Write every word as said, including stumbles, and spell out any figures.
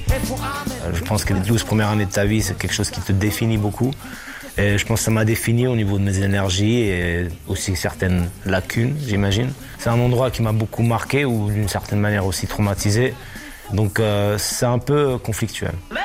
Je pense que les douze premières années de ta vie, c'est quelque chose qui te définit beaucoup. Et je pense que ça m'a défini au niveau de mes énergies et aussi certaines lacunes, j'imagine. C'est un endroit qui m'a beaucoup marqué ou d'une certaine manière aussi traumatisé. Donc euh, c'est un peu conflictuel.